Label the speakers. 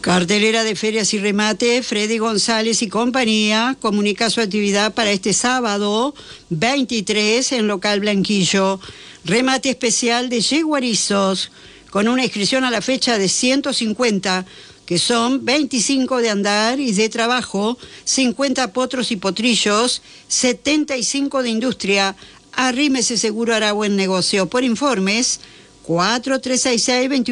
Speaker 1: Cartelera de ferias y remate, Freddy González y compañía comunica su actividad para este sábado 23 en Local Blanquillo. Remate especial de yeguarizos con una inscripción a la fecha de 150, que son 25 de andar y de trabajo, 50 potros y potrillos, 75 de industria. Arrímese seguro, hará buen negocio. Por informes, 4366-21.